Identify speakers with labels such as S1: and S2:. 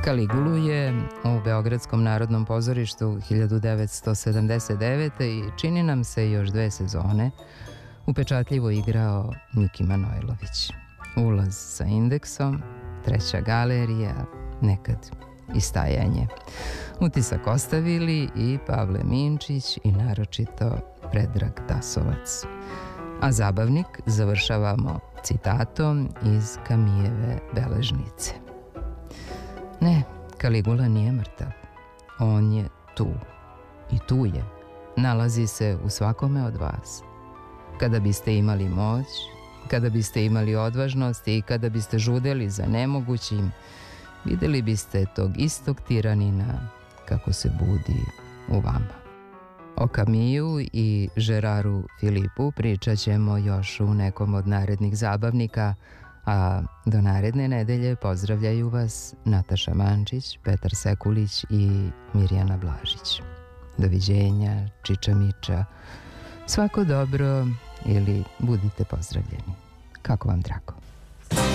S1: Kaligulu je u Beogradskom narodnom pozorištu 1979. i čini nam se još 2 sezone upečatljivo igrao Miki Manojlović. Ulaz sa indeksom, 3. galerija, nekad i stajanje. Utisak ostavili i Pavle Minčić i naročito Predrag Tasovac. A zabavnik završavamo citatom iz Kamijeve beležnice. Ne, Kaligula nije mrtav. On je tu. I tu je. Nalazi se u svakome od vas. Kada biste imali moć, kada biste imali odvažnost i kada biste žudeli za nemogućim, videli biste tog istog tiranina kako se budi u vama. O Kamiju i Žeraru Filipu pričat ćemo još u nekom od narednih zabavnika, a do naredne nedelje pozdravljaju vas Nataša Mančić, Petar Sekulić i Mirjana Blažić. Doviđenja, čiča miča, svako dobro ili budite pozdravljeni. Kako vam drago.